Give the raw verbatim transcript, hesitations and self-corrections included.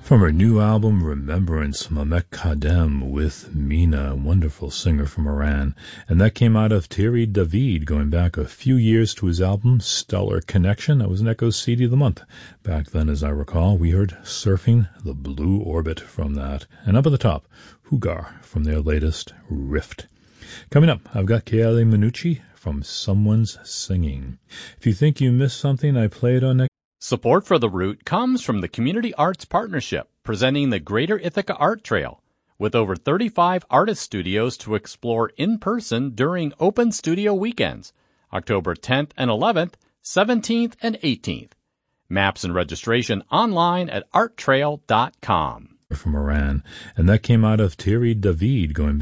From her new album, Remembrance, Mamek Kadem with Mina, a wonderful singer from Iran. And that came out of Thierry David, going back a few years to his album, Stellar Connection. That was an Echo C D of the month. Back then, as I recall, we heard Surfing the Blue Orbit from that. And up at the top, Hugar from their latest, Rift. Coming up, I've got Chieli Minucci from Someone's Singing. If you think you missed something I played on next. Support for The Root comes from the Community Arts Partnership, presenting the Greater Ithaca Art Trail, with over thirty-five artist studios to explore in person during open studio weekends, October tenth and eleventh, seventeenth and eighteenth. Maps and registration online at art trail dot com. From Iran, and that came out of Thierry David, going back